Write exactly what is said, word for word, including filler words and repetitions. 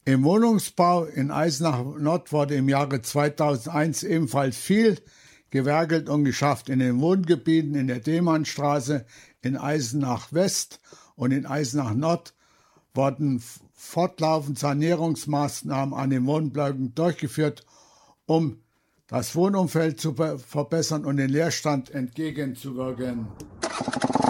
Im Wohnungsbau in Eisenach Nord wurde im Jahre zweitausendeins ebenfalls viel gewerkelt und geschafft. In den Wohngebieten in der Demannstraße, in Eisenach West und in Eisenach Nord wurden fortlaufend Sanierungsmaßnahmen an den Wohnblöcken durchgeführt, um das Wohnumfeld zu verbessern und den Leerstand entgegenzuwirken.